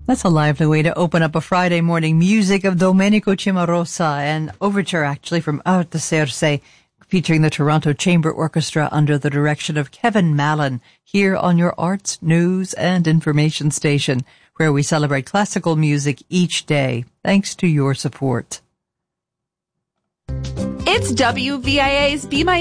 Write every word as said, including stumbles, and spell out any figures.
That's a lively way to open up a Friday morning. Music of Domenico Cimarosa, an overture actually from Artaserse, featuring the Toronto Chamber Orchestra under the direction of Kevin Mallon, here on your arts, news, and information station, where we celebrate classical music each day, thanks to your support. It's W V I A's Be My